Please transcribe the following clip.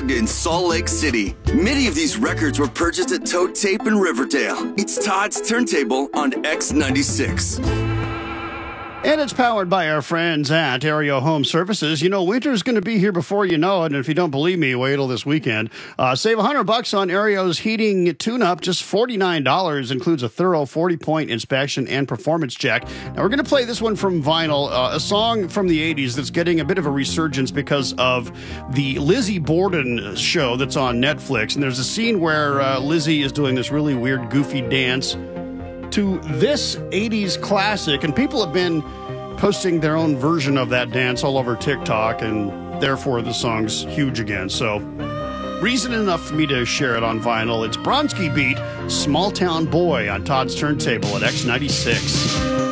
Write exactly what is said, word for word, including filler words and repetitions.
cataloged in Salt Lake City. Many of these records were purchased at Tote Tape in Riverdale. It's Todd's Turntable on X ninety-six. And it's powered by our friends at Aereo Home Services. You know, winter's going to be here before you know it, and if you don't believe me, wait till this weekend. Uh, save one hundred bucks on Aereo's heating tune-up, just forty-nine dollars. Includes a thorough forty-point inspection and performance check. Now, we're going to play this one from vinyl, uh, a song from the eighties that's getting a bit of a resurgence because of the Lizzie Borden show that's on Netflix. And there's a scene where uh, Lizzie is doing this really weird, goofy dance to this eighties classic, and people have been posting their own version of that dance all over TikTok, and therefore the song's huge again. So, reason enough for me to share it on vinyl. It's Bronski Beat, Small Town Boy on Todd's Turntable at X ninety-six.